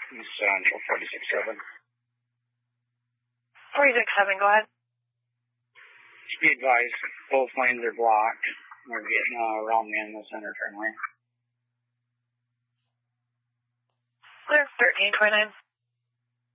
East Central 46-7. 46-7, go ahead. Be advised, both lanes are blocked. We're getting around me in the center turn lane. Clear, 1329.